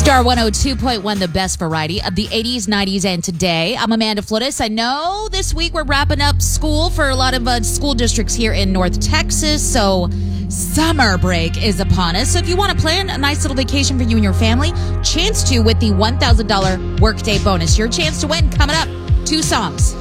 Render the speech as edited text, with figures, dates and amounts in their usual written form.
Star 102.1, the best variety of the 80s, 90s, and today. I'm Amanda Flores. I know this week we're wrapping up school for a lot of school districts here in North Texas, so summer break is upon us. So if you want to plan a nice little vacation for you and your family, chance to with the $1,000 workday bonus. Your chance to win coming up. 2 songs.